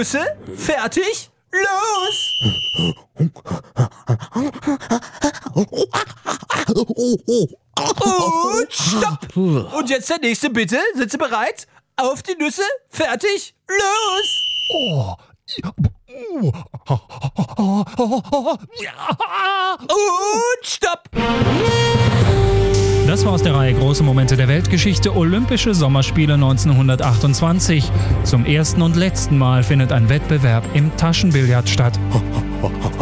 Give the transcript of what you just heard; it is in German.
Nüsse, fertig, los! Und stopp! Und jetzt der nächste bitte. Sind Sie bereit? Auf die Nüsse, fertig, los! Und stopp! Das war aus der Reihe Große Momente der Weltgeschichte, Olympische Sommerspiele 1928. Zum ersten und letzten Mal findet ein Wettbewerb im Taschenbillard statt.